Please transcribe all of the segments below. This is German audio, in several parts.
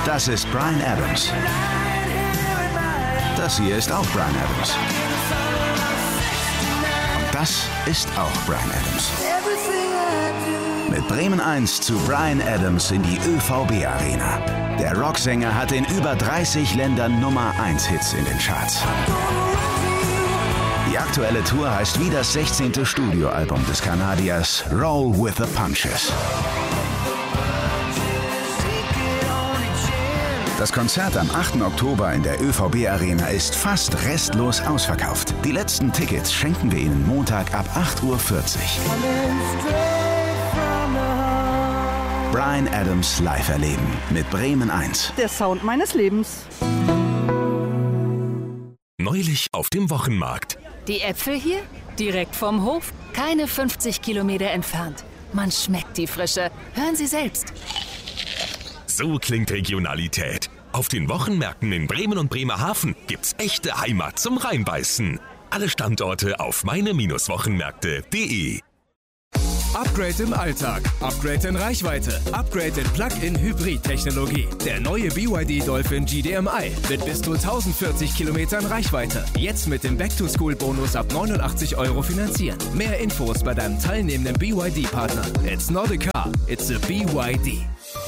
Das ist Bryan Adams. Das hier ist auch Bryan Adams. Und das ist auch Bryan Adams. Mit Bremen 1 zu Bryan Adams in die ÖVB Arena. Der Rocksänger hat in über 30 Ländern Nummer 1 Hits in den Charts. Die aktuelle Tour heißt wie das 16. Studioalbum des Kanadiers Roll with the Punches. Das Konzert am 8. Oktober in der ÖVB Arena ist fast restlos ausverkauft. Die letzten Tickets schenken wir Ihnen Montag ab 8:40 Uhr. Bryan Adams live erleben mit Bremen 1. Der Sound meines Lebens. Neulich auf dem Wochenmarkt. Die Äpfel hier? Direkt vom Hof? Keine 50 Kilometer entfernt. Man schmeckt die Frische. Hören Sie selbst. So klingt Regionalität. Auf den Wochenmärkten in Bremen und Bremerhaven gibt's echte Heimat zum Reinbeißen. Alle Standorte auf meine-wochenmärkte.de. Upgrade im Alltag, Upgrade in Reichweite, Upgrade in Plug-in-Hybrid-Technologie. Der neue BYD Dolphin GDMI mit bis zu 1040 Kilometern Reichweite. Jetzt mit dem Back-to-School-Bonus ab 89 € finanzieren. Mehr Infos bei deinem teilnehmenden BYD-Partner. It's not a car, it's a BYD.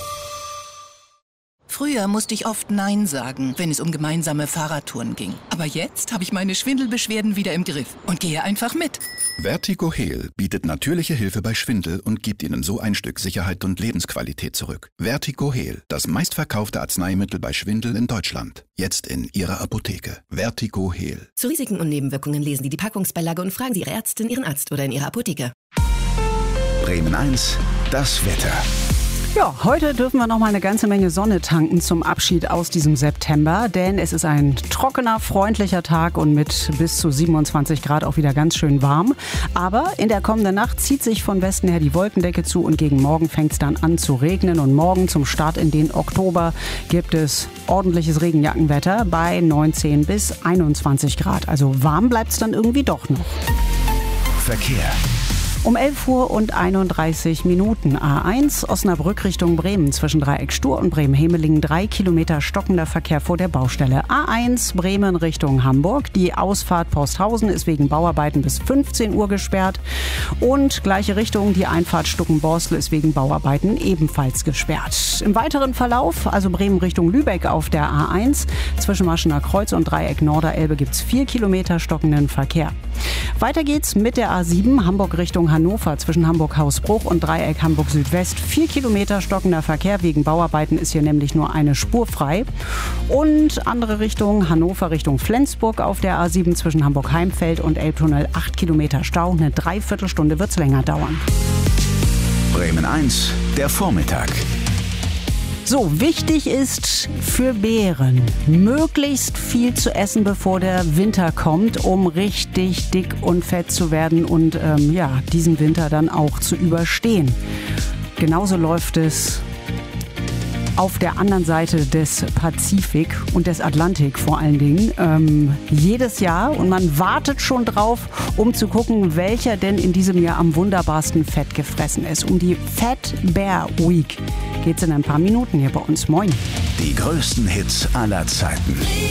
Früher musste ich oft Nein sagen, wenn es um gemeinsame Fahrradtouren ging. Aber jetzt habe ich meine Schwindelbeschwerden wieder im Griff und gehe einfach mit. Vertigo Heal bietet natürliche Hilfe bei Schwindel und gibt Ihnen so ein Stück Sicherheit und Lebensqualität zurück. Vertigo Heal, das meistverkaufte Arzneimittel bei Schwindel in Deutschland. Jetzt in Ihrer Apotheke. Vertigo Heal. Zu Risiken und Nebenwirkungen lesen Sie die Packungsbeilage und fragen Sie Ihre Ärztin, Ihren Arzt oder in Ihrer Apotheke. Bremen 1, das Wetter. Ja, heute dürfen wir noch mal eine ganze Menge Sonne tanken zum Abschied aus diesem September, denn es ist ein trockener, freundlicher Tag und mit bis zu 27 Grad auch wieder ganz schön warm. Aber in der kommenden Nacht zieht sich von Westen her die Wolkendecke zu und gegen morgen fängt es dann an zu regnen. Und morgen zum Start in den Oktober gibt es ordentliches Regenjackenwetter bei 19 bis 21 Grad. Also warm bleibt es dann irgendwie doch noch. Verkehr. Um 11 Uhr und 31 Minuten A1 Osnabrück Richtung Bremen zwischen Dreieck Stur und Bremen-Hemelingen 3 Kilometer stockender Verkehr vor der Baustelle. A1 Bremen Richtung Hamburg. Die Ausfahrt Posthausen ist wegen Bauarbeiten bis 15 Uhr gesperrt. Und gleiche Richtung, die Einfahrt Stuckenborstel ist wegen Bauarbeiten ebenfalls gesperrt. Im weiteren Verlauf, also Bremen Richtung Lübeck auf der A1 zwischen Maschener Kreuz und Dreieck Norderelbe gibt es 4 Kilometer stockenden Verkehr. Weiter geht's mit der A7 Hamburg Richtung Hannover zwischen Hamburg-Hausbruch und Dreieck Hamburg-Südwest. 4 Kilometer stockender Verkehr. Wegen Bauarbeiten ist hier nämlich nur eine Spur frei. Und andere Richtung, Hannover Richtung Flensburg auf der A7 zwischen Hamburg-Heimfeld und Elbtunnel 8 Kilometer Stau. Eine Dreiviertelstunde wird's länger dauern. Bremen 1, der Vormittag. So, wichtig ist für Bären möglichst viel zu essen, bevor der Winter kommt, um richtig dick und fett zu werden und diesen Winter dann auch zu überstehen. Genauso läuft es auf der anderen Seite des Pazifik und des Atlantik vor allen Dingen jedes Jahr und man wartet schon drauf, um zu gucken, welcher denn in diesem Jahr am wunderbarsten fett gefressen ist. Um die Fat Bear Week geht's in ein paar Minuten hier bei uns. Moin. Die größten Hits aller Zeiten.